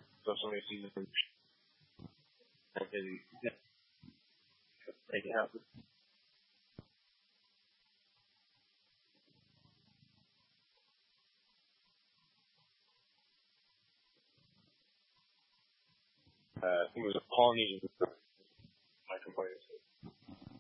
So many seasons. And yeah, make it happen. I think it was a Polynesian. My complaint.